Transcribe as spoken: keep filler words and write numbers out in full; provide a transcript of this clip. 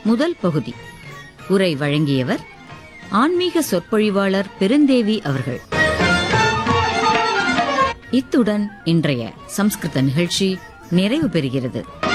முதல் பகுதி. உரை வழங்கியவர் ஆன்மீக சொற்பொழிவாளர் பெருந்தேவி அவர்கள். இத்துடன் இன்றைய சம்ஸ்கிருத நிகழ்ச்சி நிறைவு பெறுகிறது.